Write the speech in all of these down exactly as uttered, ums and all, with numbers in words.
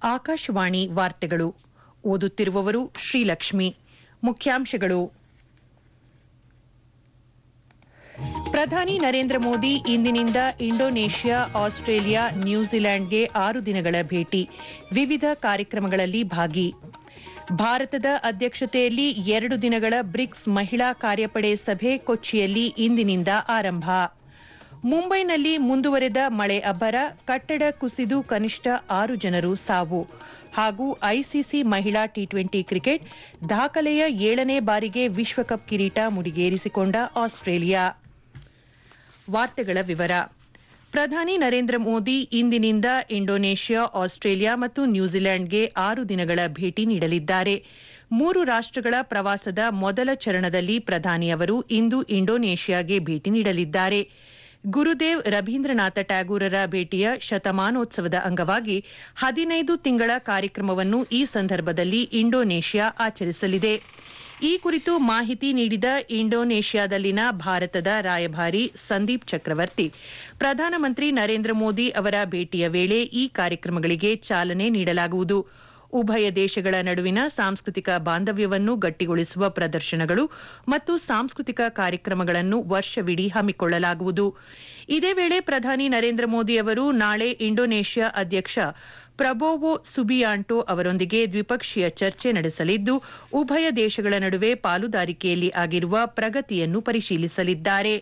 ಆಕಾಶವಾಣಿ ವಾರ್ತೆಗಳು ಓದುತ್ತಿರುವವರು ಶ್ರೀಲಕ್ಷ್ಮಿ. ಮುಖ್ಯಾಂಶಗಳು. ಪ್ರಧಾನಿ ನರೇಂದ್ರ ಮೋದಿ ಇಂದಿನಿಂದ ಇಂಡೋನೇಷ್ಯಾ, ಆಸ್ಟ್ರೇಲಿಯಾ, ನ್ಯೂಜಿಲೆಂಡ್ಗೆ ಆರು ದಿನಗಳ ಭೇಟಿ. ವಿವಿಧ ಕಾರ್ಯಕ್ರಮಗಳಲ್ಲಿ ಭಾಗಿ. ಭಾರತದ ಅಧ್ಯಕ್ಷತೆಯಲ್ಲಿ ಎರಡು ದಿನಗಳ ಬ್ರಿಕ್ಸ್ ಮಹಿಳಾ ಕಾರ್ಯಪಡೆ ಸಭೆ ಕೊಚ್ಚಿಯಲ್ಲಿ ಇಂದಿನಿಂದ ಆರಂಭ. ಮುಂಬೈನಲ್ಲಿ ಮುಂದುವರೆದ ಮಳೆ ಅಬ್ಬರ, ಕಟ್ಟಡ ಕುಸಿದು ಕನಿಷ್ಠ ಆರು ಜನರು ಸಾವು. ಹಾಗೂ ಐಸಿಸಿ ಮಹಿಳಾ ಟಿ ಟ್ವೆಂಟಿ ಕ್ರಿಕೆಟ್ ದಾಖಲೆಯ ಏಳನೇ ಬಾರಿಗೆ ವಿಶ್ವಕಪ್ ಕಿರೀಟ ಮುಡಿಗೇರಿಸಿಕೊಂಡ ಆಸ್ಟ್ರೇಲಿಯಾ. ವಾರ್ತೆಗಳ ವಿವರ. ಪ್ರಧಾನಿ ನರೇಂದ್ರ ಮೋದಿ ಇಂದಿನಿಂದ ಇಂಡೋನೇಷ್ಯಾ, ಆಸ್ಟ್ರೇಲಿಯಾ ಮತ್ತು ನ್ಯೂಜಿಲೆಂಡ್ಗೆ ಆರು ದಿನಗಳ ಭೇಟಿ ನೀಡಲಿದ್ದಾರೆ. ಮೂರು ರಾಷ್ಟಗಳ ಪ್ರವಾಸದ ಮೊದಲ ಚರಣದಲ್ಲಿ ಪ್ರಧಾನಿ ಅವರು ಇಂದು ಇಂಡೋನೇಷ್ಯಾಗೆ ಭೇಟಿ ನೀಡಲಿದ್ದಾರೆ. ಗುರುದೇವ್ ರವೀಂದ್ರನಾಥ ಟ್ಯಾಗೋರರ ಭೇಟಿಯ ಶತಮಾನೋತ್ಸವದ ಅಂಗವಾಗಿ ಹದಿನೈದು ತಿಂಗಳ ಕಾರ್ಯಕ್ರಮವನ್ನು ಈ ಸಂದರ್ಭದಲ್ಲಿ ಇಂಡೋನೇಷ್ಯಾ ಆಚರಿಸಲಿದೆ. ಈ ಕುರಿತು ಮಾಹಿತಿ ನೀಡಿದ ಇಂಡೋನೇಷ್ಯಾದಲ್ಲಿನ ಭಾರತದ ರಾಯಭಾರಿ ಸಂದೀಪ್ ಚಕ್ರವರ್ತಿ, ಪ್ರಧಾನಮಂತ್ರಿ ನರೇಂದ್ರ ಮೋದಿ ಅವರ ಭೇಟಿಯ ವೇಳೆ ಈ ಕಾರ್ಯಕ್ರಮಗಳಿಗೆ ಚಾಲನೆ ನೀಡಲಾಗುವುದು. ಉಭಯ ದೇಶಗಳ ನಡುವಿನ ಸಾಂಸ್ಕೃತಿಕ ಬಾಂಧವ್ಯವನ್ನು ಗಟ್ಟಿಗೊಳಿಸುವ ಪ್ರದರ್ಶನಗಳು ಮತ್ತು ಸಾಂಸ್ಕೃತಿಕ ಕಾರ್ಯಕ್ರಮಗಳನ್ನು ವರ್ಷವಿಡೀ ಹಮ್ಮಿಕೊಳ್ಳಲಾಗುವುದು. ಇದೇ ವೇಳೆ ಪ್ರಧಾನಿ ನರೇಂದ್ರ ಮೋದಿ ಅವರು ನಾಳೆ ಇಂಡೋನೇಷ್ಯಾ ಅಧ್ಯಕ್ಷ ಪ್ರಬೋವೋ ಸುಬಿಯಾಂಟೋ ಅವರೊಂದಿಗೆ ದ್ವಿಪಕ್ಷೀಯ ಚರ್ಚೆ ನಡೆಸಲಿದ್ದು, ಉಭಯ ದೇಶಗಳ ನಡುವೆ ಪಾಲುದಾರಿಕೆಯಲ್ಲಿ ಆಗಿರುವ ಪ್ರಗತಿಯನ್ನು ಪರಿಶೀಲಿಸಲಿದ್ದಾರೆ.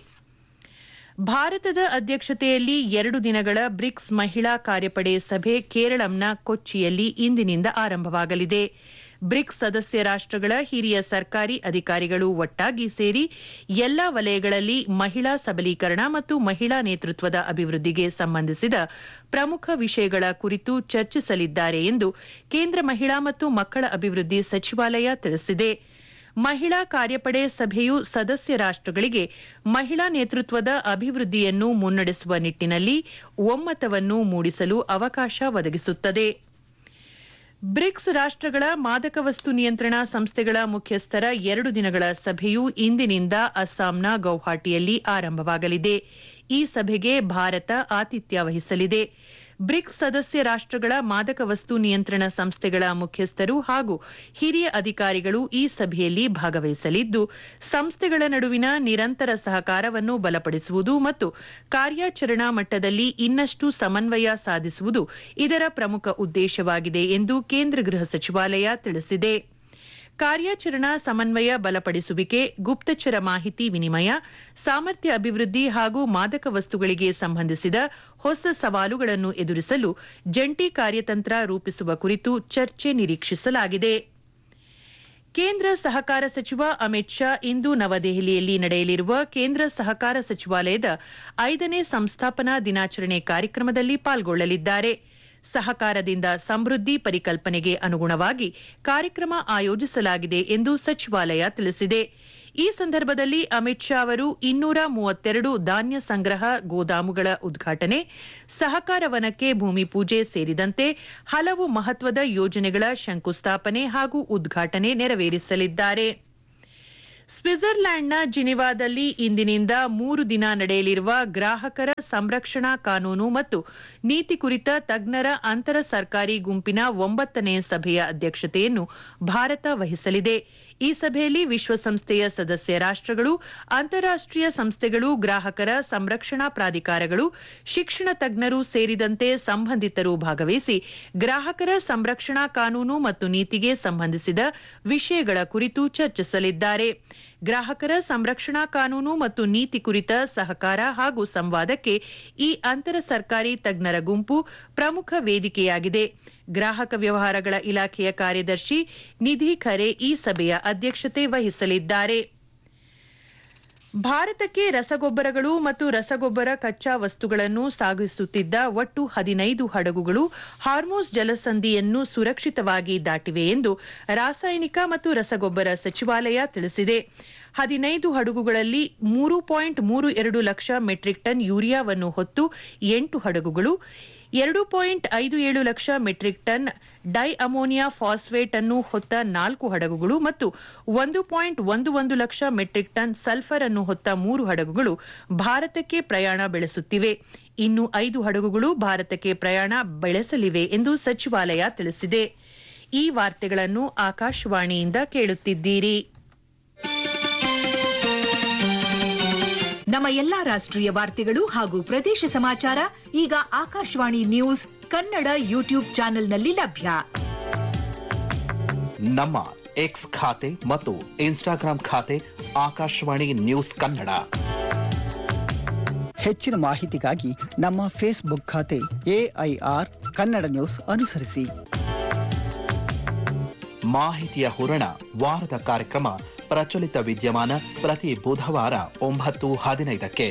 ಭಾರತದ ಅಧ್ಯಕ್ಷತೆಯಲ್ಲಿ ಎರಡು ದಿನಗಳ ಬ್ರಿಕ್ಸ್ ಮಹಿಳಾ ಕಾರ್ಯಪಡೆ ಸಭೆ ಕೇರಳಂನ ಕೊಚ್ಚಿಯಲ್ಲಿ ಇಂದಿನಿಂದ ಆರಂಭವಾಗಲಿದೆ. ಬ್ರಿಕ್ಸ್ ಸದಸ್ಯ ರಾಷ್ಟಗಳ ಹಿರಿಯ ಸರ್ಕಾರಿ ಅಧಿಕಾರಿಗಳು ಒಟ್ಟಾಗಿ ಸೇರಿ ಎಲ್ಲಾ ವಲಯಗಳಲ್ಲಿ ಮಹಿಳಾ ಸಬಲೀಕರಣ ಮತ್ತು ಮಹಿಳಾ ನೇತೃತ್ವದ ಅಭಿವೃದ್ಧಿಗೆ ಸಂಬಂಧಿಸಿದ ಪ್ರಮುಖ ವಿಷಯಗಳ ಕುರಿತು ಚರ್ಚಿಸಲಿದ್ದಾರೆ ಎಂದು ಕೇಂದ್ರ ಮಹಿಳಾ ಮತ್ತು ಮಕ್ಕಳ ಅಭಿವೃದ್ಧಿ ಸಚಿವಾಲಯ ತಿಳಿಸಿದೆ. ಮಹಿಳಾ ಕಾರ್ಯಪಡೆ ಸಭೆಯು ಸದಸ್ಯ ರಾಷ್ಟಗಳಿಗೆ ಮಹಿಳಾ ನೇತೃತ್ವದ ಅಭಿವೃದ್ಧಿಯನ್ನು ಮುನ್ನಡೆಸುವ ನಿಟ್ಟಿನಲ್ಲಿ ಒಮ್ಮತವನ್ನು ಮೂಡಿಸಲು ಅವಕಾಶ ಒದಗಿಸುತ್ತದೆ. ಬ್ರಿಕ್ಸ್ ರಾಷ್ಟಗಳ ಮಾದಕ ವಸ್ತು ನಿಯಂತ್ರಣ ಸಂಸ್ಥೆಗಳ ಮುಖ್ಯಸ್ಥರ ಎರಡು ದಿನಗಳ ಸಭೆಯು ಇಂದಿನಿಂದ ಅಸ್ಸಾಂನ ಗೌಹಾಟಿಯಲ್ಲಿ ಆರಂಭವಾಗಲಿದೆ. ಈ ಸಭೆಗೆ ಭಾರತ ಆತಿಥ್ಯ ವಹಿಸಲಿದೆ. ಬ್ರಿಕ್ಸ್ ಸದಸ್ಯ ರಾಷ್ಟಗಳ ಮಾದಕ ವಸ್ತು ನಿಯಂತ್ರಣ ಸಂಸ್ಥೆಗಳ ಮುಖ್ಯಸ್ಥರು ಹಾಗೂ ಹಿರಿಯ ಅಧಿಕಾರಿಗಳು ಈ ಸಭೆಯಲ್ಲಿ ಭಾಗವಹಿಸಲಿದ್ದು, ಸಂಸ್ಥೆಗಳ ನಡುವಿನ ನಿರಂತರ ಸಹಕಾರವನ್ನು ಬಲಪಡಿಸುವುದು ಮತ್ತು ಕಾರ್ಯಾಚರಣಾ ಮಟ್ಟದಲ್ಲಿ ಇನ್ನಷ್ಟು ಸಮನ್ವಯ ಸಾಧಿಸುವುದು ಇದರ ಪ್ರಮುಖ ಉದ್ದೇಶವಾಗಿದೆ ಎಂದು ಕೇಂದ್ರ ಗೃಹ ಸಚಿವಾಲಯ ತಿಳಿಸಿದೆ. ಕಾರ್ಯಾಚರಣಾ ಸಮನ್ವಯ ಬಲಪಡಿಸುವಿಕೆ, ಗುಪ್ತಚರ ಮಾಹಿತಿ ವಿನಿಮಯ, ಸಾಮರ್ಥ್ಯ ಅಭಿವೃದ್ಧಿ ಹಾಗೂ ಮಾದಕ ವಸ್ತುಗಳಿಗೆ ಸಂಬಂಧಿಸಿದ ಹೊಸ ಸವಾಲುಗಳನ್ನು ಎದುರಿಸಲು ಜಂಟಿ ಕಾರ್ಯತಂತ್ರ ರೂಪಿಸುವ ಕುರಿತು ಚರ್ಚೆ ನಿರೀಕ್ಷಿಸಲಾಗಿದೆ. ಕೇಂದ್ರ ಸಹಕಾರ ಸಚಿವ ಅಮಿತ್ ಶಾ ಇಂದು ನವದೆಹಲಿಯಲ್ಲಿ ನಡೆಯಲಿರುವ ಕೇಂದ್ರ ಸಹಕಾರ ಸಚಿವಾಲಯದ ಐದನೇ ಸಂಸ್ಥಾಪನಾ ದಿನಾಚರಣೆ ಕಾರ್ಯಕ್ರಮದಲ್ಲಿ ಪಾಲ್ಗೊಳ್ಳಲಿದ್ದಾರೆ. ಸಹಕಾರದಿಂದ ಸಮೃದ್ಧಿ ಪರಿಕಲ್ಪನೆಗೆ ಅನುಗುಣವಾಗಿ ಕಾರ್ಯಕ್ರಮ ಆಯೋಜಿಸಲಾಗಿದೆ ಎಂದು ಸಚಿವಾಲಯ ತಿಳಿಸಿದೆ. ಈ ಸಂದರ್ಭದಲ್ಲಿ ಅಮಿತ್ ಶಾ ಅವರು ಇನ್ನೂರ ಮೂವತ್ತೆರಡು ಧಾನ್ಯ ಸಂಗ್ರಹ ಗೋದಾಮುಗಳ ಉದ್ಘಾಟನೆ, ಸಹಕಾರ ವನಕ್ಕೆ ಭೂಮಿ ಪೂಜೆ ಸೇರಿದಂತೆ ಹಲವು ಮಹತ್ವದ ಯೋಜನೆಗಳ ಶಂಕುಸ್ಥಾಪನೆ ಹಾಗೂ ಉದ್ಘಾಟನೆ ನೆರವೇರಿಸಲಿದ್ದಾರೆ. ಸ್ವಿಟ್ಜರ್ಲ್ಯಾಂಡ್ನ ಜಿನಿವಾದಲ್ಲಿ ಇಂದಿನಿಂದ ಮೂರು ದಿನ ನಡೆಯಲಿರುವ ಗ್ರಾಹಕರ ಸಂರಕ್ಷಣಾ ಕಾನೂನು ಮತ್ತು ನೀತಿ ಕುರಿತ ತಜ್ಞರ ಅಂತರ ಸರ್ಕಾರಿ ಗುಂಪಿನ ಒಂಬತ್ತನೇ ಸಭೆಯ ಅಧ್ಯಕ್ಷತೆಯನ್ನು ಭಾರತ ವಹಿಸಲಿದೆ. ಈ ಸಭೆಯಲ್ಲಿ ವಿಶ್ವಸಂಸ್ಥೆಯ ಸದಸ್ಯ ರಾಷ್ಟಗಳು, ಅಂತಾರಾಷ್ಟೀಯ ಸಂಸ್ಥೆಗಳು, ಗ್ರಾಹಕರ ಸಂರಕ್ಷಣಾ ಪ್ರಾಧಿಕಾರಗಳು, ಶಿಕ್ಷಣ ತಜ್ಞರು ಸೇರಿದಂತೆ ಸಂಬಂಧಿತರು ಭಾಗವಹಿಸಿ ಗ್ರಾಹಕರ ಸಂರಕ್ಷಣಾ ಕಾನೂನು ಮತ್ತು ನೀತಿಗೆ ಸಂಬಂಧಿಸಿದ ವಿಷಯಗಳ ಕುರಿತು ಚರ್ಚಿಸಲಿದ್ದಾರೆ. ಗ್ರಾಹಕರ ಸಂರಕ್ಷಣಾ ಕಾನೂನು ಮತ್ತು ನೀತಿ ಕುರಿತ ಸಹಕಾರ ಹಾಗೂ ಸಂವಾದಕ್ಕೆ ಈ ಅಂತರ ಸರ್ಕಾರಿ ತಜ್ಞರ ಗುಂಪು ಪ್ರಮುಖ ವೇದಿಕೆಯಾಗಿದೆ. ಗ್ರಾಹಕ ವ್ಯವಹಾರಗಳ ಇಲಾಖೆಯ ಕಾರ್ಯದರ್ಶಿ ನಿಧಿ ಖರೆ ಈ ಸಭೆಯ ಅಧ್ಯಕ್ಷತೆ ವಹಿಸಲಿದ್ದಾರೆ. ಭಾರತಕ್ಕೆ ರಸಗೊಬ್ಬರಗಳು ಮತ್ತು ರಸಗೊಬ್ಬರ ಕಚ್ಚಾ ವಸ್ತುಗಳನ್ನು ಸಾಗಿಸುತ್ತಿದ್ದ ಒಟ್ಟು ಹದಿನೈದು ಹಡಗುಗಳು ಹಾರ್ಮುಜ್ ಜಲಸಂಧಿಯನ್ನು ಸುರಕ್ಷಿತವಾಗಿ ದಾಟಿವೆ ಎಂದು ರಾಸಾಯನಿಕ ಮತ್ತು ರಸಗೊಬ್ಬರ ಸಚಿವಾಲಯ ತಿಳಿಸಿದೆ. ಹದಿನೈದು ಹಡಗುಗಳಲ್ಲಿ ಮೂರು ಪಾಯಿಂಟ್ ಮೂರು ಎರಡು ಲಕ್ಷ ಮೆಟ್ರಿಕ್ ಟನ್ ಯೂರಿಯಾವನ್ನು ಹೊತ್ತು ಎಂಟು ಹಡಗುಗಳು, ಎರಡು ಪಾಯಿಂಟ್ ಐದು ಏಳು lakh metric ton dye ammonia phosphate ಅನ್ನು ಹೊತ್ತ ನಾಲ್ಕು ಹಡಗುಗಳು ಮತ್ತು ಒಂದು ಪಾಯಿಂಟ್ ಒಂದು ಒಂದು ಲಕ್ಷ ಮೆಟ್ರಿಕ್ ಟನ್ ಸಲ್ಫರ್ ಅನ್ನು ಹೊತ್ತ ಮೂರು ಹಡಗುಗಳು ಭಾರತಕ್ಕೆ ಪ್ರಯಾಣ ಬೆಳೆಸುತ್ತಿವೆ. ಇನ್ನು ಐದು ಹಡಗುಗಳು ಭಾರತಕ್ಕೆ ಪ್ರಯಾಣ ಬೆಳೆಸಲಿವೆ ಎಂದು ಸಚಿವಾಲಯ ತಿಳಿಸಿದೆ. ಈ ವಾರ್ತೆಗಳನ್ನು ಆಕಾಶವಾಣಿಯಿಂದ ಕೇಳುತ್ತಿದ್ದೀರಿ. ನಮ್ಮ ಎಲ್ಲಾ ರಾಷ್ಟ್ರೀಯ ವಾರ್ತೆಗಳು ಹಾಗೂ ಪ್ರದೇಶ ಸಮಾಚಾರ ಈಗ ಆಕಾಶವಾಣಿ ನ್ಯೂಸ್ ಕನ್ನಡ ಯೂಟ್ಯೂಬ್ ಚಾನೆಲ್ನಲ್ಲಿ ಲಭ್ಯ. ನಮ್ಮ ಎಕ್ಸ್ ಖಾತೆ ಮತ್ತು ಇನ್ಸ್ಟಾಗ್ರಾಂ ಖಾತೆ ಆಕಾಶವಾಣಿ ನ್ಯೂಸ್ ಕನ್ನಡ. ಹೆಚ್ಚಿನ ಮಾಹಿತಿಗಾಗಿ ನಮ್ಮ ಫೇಸ್ಬುಕ್ ಖಾತೆ ಎಐಆರ್ ಕನ್ನಡ ನ್ಯೂಸ್ ಅನುಸರಿಸಿ. ಮಾಹಿತಿಯ ಹೂರಣ ವಾರದ ಕಾರ್ಯಕ್ರಮ ಪ್ರಚಲಿತ ವಿದ್ಯಮಾನ ಪ್ರತಿ ಬುಧವಾರ ಒಂಬತ್ತು ಹದಿನೈದಕ್ಕೆ.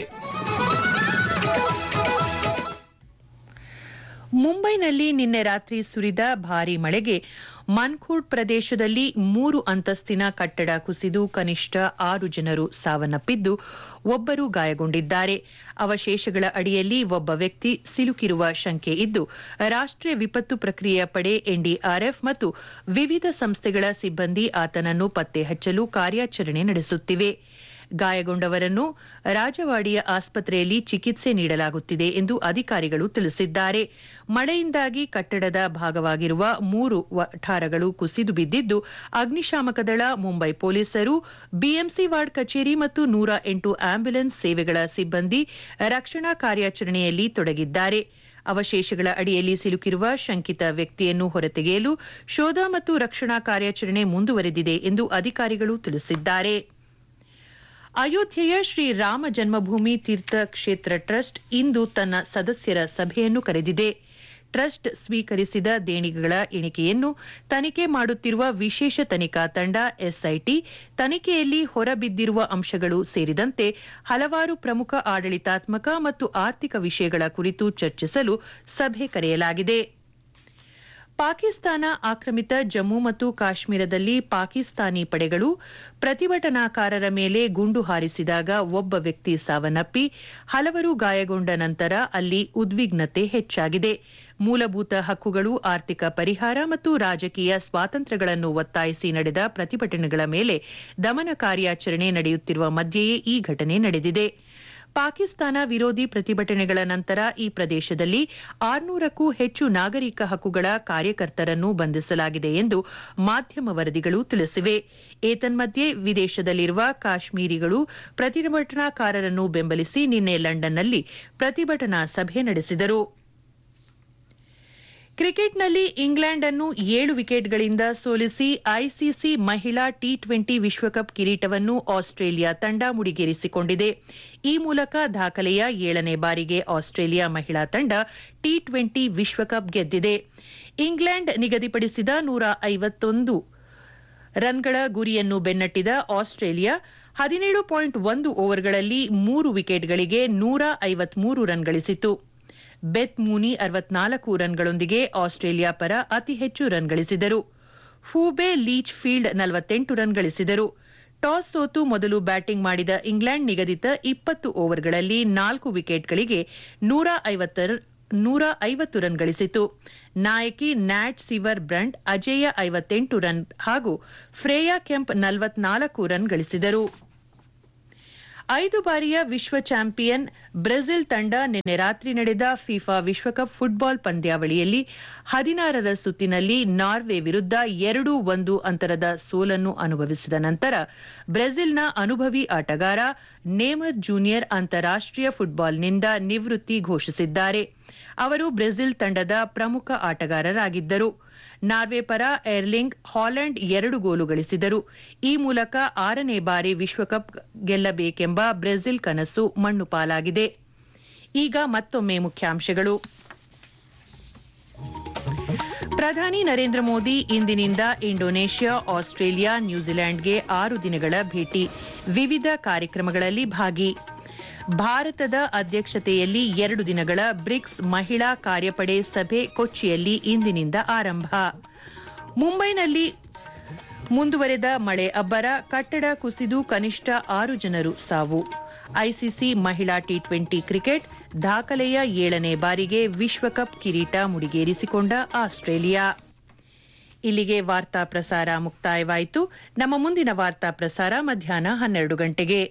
ಮುಂಬೈನಲ್ಲಿ ನಿನ್ನೆ ರಾತ್ರಿ ಸುರಿದ ಭಾರೀ ಮಳೆಗೆ ಮನ್ಖುರ್ಡ್ ಪ್ರದೇಶದಲ್ಲಿ ಮೂರು ಅಂತಸ್ತಿನ ಕಟ್ಟಡ ಕುಸಿದು ಕನಿಷ್ಠ ಆರು ಜನರು ಸಾವನ್ನಪ್ಪಿದ್ದು ಒಬ್ಬರು ಗಾಯಗೊಂಡಿದ್ದಾರೆ. ಅವಶೇಷಗಳ ಅಡಿಯಲ್ಲಿ ಒಬ್ಬ ವ್ಯಕ್ತಿ ಸಿಲುಕಿರುವ ಶಂಕೆ ಇದ್ದು ರಾಷ್ಟ್ರೀಯ ವಿಪತ್ತು ಪ್ರಕ್ರಿಯೆಯ ಪಡೆ ಎನ್ಡಿಆರ್ಎಫ್ ಮತ್ತು ವಿವಿಧ ಸಂಸ್ಥೆಗಳ ಸಿಬ್ಬಂದಿ ಆತನನ್ನು ಪತ್ತೆ ಹಚ್ಚಲು ಕಾರ್ಯಾಚರಣೆ ನಡೆಸುತ್ತಿವೆ. ಗಾಯಗೊಂಡವರನ್ನು ರಾಜವಾಡಿಯ ಆಸ್ಪತ್ರೆಯಲ್ಲಿ ಚಿಕಿತ್ಸೆ ನೀಡಲಾಗುತ್ತಿದೆ ಎಂದು ಅಧಿಕಾರಿಗಳು ತಿಳಿಸಿದ್ದಾರೆ. ಮಳೆಯಿಂದಾಗಿ ಕಟ್ಟಡದ ಭಾಗವಾಗಿರುವ ಮೂರು ವಠಾರಗಳು ಕುಸಿದು ಬಿದ್ದಿದ್ದು ಅಗ್ನಿಶಾಮಕ ದಳ, ಮುಂಬೈ ಪೊಲೀಸರು, ಬಿಎಂಸಿ ವಾರ್ಡ್ ಕಚೇರಿ ಮತ್ತು ನೂರ ಎಂಟು ಆಂಬ್ಯುಲೆನ್ಸ್ ಸೇವೆಗಳ ಸಿಬ್ಬಂದಿ ರಕ್ಷಣಾ ಕಾರ್ಯಾಚರಣೆಯಲ್ಲಿ ತೊಡಗಿದ್ದಾರೆ. ಅವಶೇಷಗಳ ಅಡಿಯಲ್ಲಿ ಸಿಲುಕಿರುವ ಶಂಕಿತ ವ್ಯಕ್ತಿಯನ್ನು ಹೊರತೆಗೆಯಲು ಶೋಧ ಮತ್ತು ರಕ್ಷಣಾ ಕಾರ್ಯಾಚರಣೆ ಮುಂದುವರೆದಿದೆ ಎಂದು ಅಧಿಕಾರಿಗಳು ತಿಳಿಸಿದ್ದಾರೆ. ಅಯೋಧ್ಯೆಯ ಶ್ರೀ ರಾಮ ಜನ್ಮಭೂಮಿ ತೀರ್ಥ ಕ್ಷೇತ್ರ ಟ್ರಸ್ಟ್ ಇಂದು ತನ್ನ ಸದಸ್ಯರ ಸಭೆಯನ್ನು ಕರೆದಿದೆ. ಟ್ರಸ್ಟ್ ಸ್ವೀಕರಿಸಿದ ದೇಣಿಗೆಗಳ ಎಣಿಕೆಯನ್ನು ತನಿಖೆ ಮಾಡುತ್ತಿರುವ ವಿಶೇಷ ತನಿಖಾ ತಂಡ ಎಸ್ಐಟಿ ತನಿಖೆಯಲ್ಲಿ ಹೊರಬಿದ್ದಿರುವ ಅಂಶಗಳು ಸೇರಿದಂತೆ ಹಲವಾರು ಪ್ರಮುಖ ಆಡಳಿತಾತ್ಮಕ ಮತ್ತು ಆರ್ಥಿಕ ವಿಷಯಗಳ ಕುರಿತು ಚರ್ಚಿಸಲು ಸಭೆ ಕರೆಯಲಾಗಿದೆ. ಪಾಕಿಸ್ತಾನ ಆಕ್ರಮಿತ ಜಮ್ಮು ಮತ್ತು ಕಾಶ್ಮೀರದಲ್ಲಿ ಪಾಕಿಸ್ತಾನಿ ಪಡೆಗಳು ಪ್ರತಿಭಟನಾಕಾರರ ಮೇಲೆ ಗುಂಡು ಹಾರಿಸಿದಾಗ ಒಬ್ಬ ವ್ಯಕ್ತಿ ಸಾವನ್ನಪ್ಪಿ ಹಲವರು ಗಾಯಗೊಂಡ ನಂತರ ಅಲ್ಲಿ ಉದ್ವಿಗ್ನತೆ ಹೆಚ್ಚಾಗಿದೆ. ಮೂಲಭೂತ ಹಕ್ಕುಗಳು, ಆರ್ಥಿಕ ಪರಿಹಾರ ಮತ್ತು ರಾಜಕೀಯ ಸ್ವಾತಂತ್ರ್ಯಗಳನ್ನು ಒತ್ತಾಯಿಸಿ ನಡೆದ ಪ್ರತಿಭಟನೆಗಳ ಮೇಲೆ ದಮನ ಕಾರ್ಯಾಚರಣೆ ನಡೆಯುತ್ತಿರುವ ಮಧ್ಯೆಯೇ ಈ ಘಟನೆ ನಡೆದಿದೆ. ಪಾಕಿಸ್ತಾನ ವಿರೋಧಿ ಪ್ರತಿಭಟನೆಗಳ ನಂತರ ಈ ಪ್ರದೇಶದಲ್ಲಿ ಆರುನೂರಕ್ಕೂ ಹೆಚ್ಚು ನಾಗರಿಕ ಹಕ್ಕುಗಳ ಕಾರ್ಯಕರ್ತರನ್ನು ಬಂಧಿಸಲಾಗಿದೆ ಎಂದು ಮಾಧ್ಯಮ ವರದಿಗಳು ತಿಳಿಸಿವೆ. ಏತನ್ಮಧ್ಯೆ ವಿದೇಶದಲ್ಲಿರುವ ಕಾಶ್ಮೀರಿಗಳು ಪ್ರತಿಭಟನಾಕಾರರನ್ನು ಬೆಂಬಲಿಸಿ ನಿನ್ನೆ ಲಂಡನ್ನಲ್ಲಿ ಪ್ರತಿಭಟನಾ ಸಭೆ ನಡೆಸಿದರು. ಕ್ರಿಕೆಟ್ನಲ್ಲಿ ಇಂಗ್ಲೆಂಡ್ ಅನ್ನು ಏಳು ವಿಕೆಟ್ಗಳಿಂದ ಸೋಲಿಸಿ ಐಸಿಸಿ ಮಹಿಳಾ ಟಿ ಟ್ವೆಂಟಿ ವಿಶ್ವಕಪ್ ಕಿರೀಟವನ್ನು ಆಸ್ಟ್ರೇಲಿಯಾ ತಂಡ ಮುಡಿಗೇರಿಸಿಕೊಂಡಿದೆ. ಈ ಮೂಲಕ ದಾಖಲೆಯ ಏಳನೇ ಬಾರಿಗೆ ಆಸ್ಟ್ರೇಲಿಯಾ ಮಹಿಳಾ ತಂಡ ಟಿ ಟ್ವೆಂಟಿ ವಿಶ್ವಕಪ್ ಗೆದ್ದಿದೆ. ಇಂಗ್ಲೆಂಡ್ ನಿಗದಿಪಡಿಸಿದ ನೂರ ಐವತ್ತೊಂದು ರನ್ಗಳ ಗುರಿಯನ್ನು ಬೆನ್ನಟ್ಟಿದ ಆಸ್ಟ್ರೇಲಿಯಾ ಹದಿನೇಳು ಪಾಯಿಂಟ್ ಒಂದು ಓವರ್ಗಳಲ್ಲಿ ಮೂರು ವಿಕೆಟ್ಗಳಿಗೆ ನೂರ ಐವತ್ಮೂರು ರನ್ ಗಳಿಸಿತು. ಬೆತ್ ಮೂನಿ ಅರವತ್ನಾಲ್ಕು ರನ್ಗಳೊಂದಿಗೆ ಆಸ್ಟ್ರೇಲಿಯಾ ಪರ ಅತಿ ಹೆಚ್ಚು ರನ್ ಗಳಿಸಿದರು. ಹೂಬೆ ಲೀಚ್ ಫೀಲ್ಡ್ ನಲವತ್ತೆಂಟು ರನ್ ಗಳಿಸಿದರು. ಟಾಸ್ ಸೋತು ಮೊದಲು ಬ್ಯಾಟಿಂಗ್ ಮಾಡಿದ ಇಂಗ್ಲೆಂಡ್ ನಿಗದಿತ ಇಪ್ಪತ್ತು ಓವರ್ಗಳಲ್ಲಿ ನಾಲ್ಕು ವಿಕೆಟ್ಗಳಿಗೆ ನೂರ ಐವತ್ತು ರನ್ ಗಳಿಸಿತು. ನಾಯಕಿ ನ್ಯಾಟ್ ಸಿವರ್ ಬ್ರಂಟ್ ಅಜೇಯ ಐವತ್ತೆಂಟು ರನ್ ಹಾಗೂ ಫ್ರೇಯಾ ಕೆಂಪ್ ನಲವತ್ನಾಲ್ಕು ರನ್ ಗಳಿಸಿದರು. ಐದು ಬಾರಿಯ ವಿಶ್ವ ಚಾಂಪಿಯನ್ ಬ್ರೆಜಿಲ್ ತಂಡ ನಿನ್ನೆ ರಾತ್ರಿ ನಡೆದ ಫಿಫಾ ವಿಶ್ವಕಪ್ ಫುಟ್ಬಾಲ್ ಪಂದ್ಯಾವಳಿಯಲ್ಲಿ ಹದಿನಾರರ ಸುತ್ತಿನಲ್ಲಿ ನಾರ್ವೆ ವಿರುದ್ಧ ಎರಡು ಒಂದು ಅಂತರದ ಸೋಲನ್ನು ಅನುಭವಿಸಿದ ನಂತರ ಬ್ರೆಜಿಲ್ನ ಅನುಭವಿ ಆಟಗಾರ ನೇಮರ್ ಜೂನಿಯರ್ ಅಂತಾರಾಷ್ಟೀಯ ಫುಟ್ಬಾಲ್ನಿಂದ ನಿವೃತ್ತಿ ಘೋಷಿಸಿದ್ದಾರೆ. ಅವರು ಬ್ರೆಜಿಲ್ ತಂಡದ ಪ್ರಮುಖ ಆಟಗಾರರಾಗಿದ್ದರು. ನಾರ್ವೆ ಪರ ಏರ್ಲಿಂಗ್ ಹಾಲೆಂಡ್ ಎರಡು ಗೋಲು ಗಳಿಸಿದರು. ಈ ಮೂಲಕ ಆರನೇ ಬಾರಿ ವಿಶ್ವಕಪ್ ಗೆಲ್ಲಬೇಕೆಂಬ ಬ್ರೆಜಿಲ್ ಕನಸು ಮಣ್ಣುಪಾಲಾಗಿದೆ. ಈಗ ಮತ್ತೊಮ್ಮೆ ಮುಖ್ಯಾಂಶಗಳು. ಪ್ರಧಾನಿ ನರೇಂದ್ರ ಮೋದಿ ಇಂದಿನಿಂದ ಇಂಡೋನೇಷ್ಯಾ, ಆಸ್ಟ್ರೇಲಿಯಾ, ನ್ಯೂಜಿಲೆಂಡ್ಗೆ ಆರು ದಿನಗಳ ಭೇಟಿ, ವಿವಿಧ ಕಾರ್ಯಕ್ರಮಗಳಲ್ಲಿ ಭಾಗಿ. ಭಾರತದ ಅಧ್ಯಕ್ಷತೆಯಲ್ಲಿ ಎರಡು ದಿನಗಳ ಬ್ರಿಕ್ಸ್ ಮಹಿಳಾ ಕಾರ್ಯಪಡೆ ಸಭೆ ಕೊಚ್ಚಿಯಲ್ಲಿ ಇಂದಿನಿಂದ ಆರಂಭ. ಮುಂಬೈನಲ್ಲಿ ಮುಂದುವರೆದ ಮಳೆ ಅಬ್ಬರ, ಕಟ್ಟಡ ಕುಸಿದು ಕನಿಷ್ಠ ಆರು ಜನರು ಸಾವು. ಐಸಿಸಿ ಮಹಿಳಾ ಟಿ ಟ್ವೆಂಟಿ ಕ್ರಿಕೆಟ್ ದಾಖಲೆಯ ಏಳನೇ ಬಾರಿಗೆ ವಿಶ್ವಕಪ್ ಕಿರೀಟ ಮುಡಿಗೇರಿಸಿಕೊಂಡ ಆಸ್ಟ್ರೇಲಿಯಾ. ಇಲ್ಲಿಗೆ ವಾರ್ತಾ ಪ್ರಸಾರ ಮುಕ್ತಾಯವಾಯಿತು. ನಮ್ಮ ಮುಂದಿನ ವಾರ್ತಾ ಪ್ರಸಾರ ಮಧ್ಯಾಹ್ನ ಹನ್ನೆರಡು ಗಂಟೆಗೆ.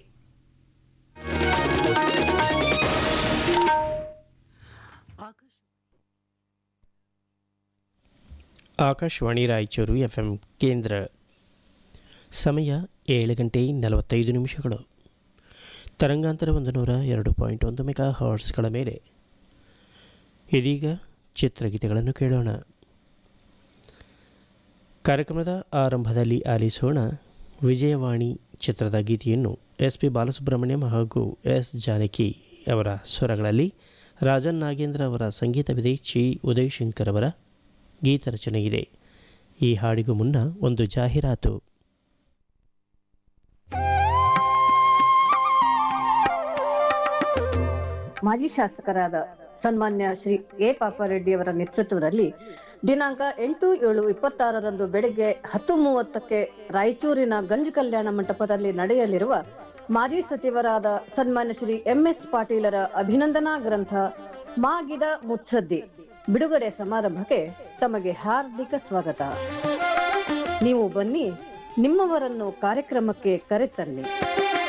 ಆಕಾಶವಾಣಿ ರಾಯಚೂರು ಎಫ್ಎಂ ಕೇಂದ್ರ. ಸಮಯ ಏಳು ಗಂಟೆ ನಲವತ್ತೈದು ನಿಮಿಷಗಳು. ತರಂಗಾಂತರ ಒಂದು ನೂರ ಎರಡು ಪಾಯಿಂಟ್ ಒಂದು ಮೆಗಾ ಹಾರ್ಟ್ಸ್ಗಳ ಮೇಲೆ. ಇದೀಗ ಚಿತ್ರಗೀತೆಗಳನ್ನು ಕೇಳೋಣ. ಕಾರ್ಯಕ್ರಮದ ಆರಂಭದಲ್ಲಿ ಆಲಿಸೋಣ ವಿಜಯವಾಣಿ ಚಿತ್ರದ ಗೀತೆಯನ್ನು ಎಸ್ ಪಿ ಬಾಲಸುಬ್ರಹ್ಮಣ್ಯಂ ಹಾಗೂ ಎಸ್ ಜಾನಕಿ ಅವರ ಸ್ವರಗಳಲ್ಲಿ. ರಾಜನ್ ನಾಗೇಂದ್ರ ಅವರ ಸಂಗೀತವಿದೆ. ಚಿ ಉದಯಶಂಕರ್ ಅವರ ಗೀತರಚನೆಯಿದೆ. ಈ ಹಾಡಿಗೂ ಮುನ್ನ ಒಂದು ಜಾಹೀರಾತು. ಮಾಜಿ ಶಾಸಕರಾದ ಸನ್ಮಾನ್ಯ ಶ್ರೀ ಎ ಪಾಪಾರೆಡ್ಡಿಯವರ ನೇತೃತ್ವದಲ್ಲಿ ದಿನಾಂಕ ಎಂಟು ಏಳು ಇಪ್ಪತ್ತಾರರಂದು ಬೆಳಗ್ಗೆ ಹತ್ತು ಮೂವತ್ತಕ್ಕೆ ರಾಯಚೂರಿನ ಗಂಜ್ ಕಲ್ಯಾಣ ಮಂಟಪದಲ್ಲಿ ನಡೆಯಲಿರುವ ಮಾಜಿ ಸಚಿವರಾದ ಸನ್ಮಾನ್ಯ ಶ್ರೀ ಎಂ ಎಸ್ ಪಾಟೀಲರ ಅಭಿನಂದನಾ ಗ್ರಂಥ ಮಾಗಿದ ಮುತ್ಸದ್ದಿ ಬಿಡುಗಡೆ ಸಮಾರಂಭಕ್ಕೆ ತಮಗೆ ಹಾರ್ದಿಕ ಸ್ವಾಗತ. ನೀವು ಬನ್ನಿ, ನಿಮ್ಮವರನ್ನು ಕಾರ್ಯಕ್ರಮಕ್ಕೆ ಕರೆತನ್ನಿ.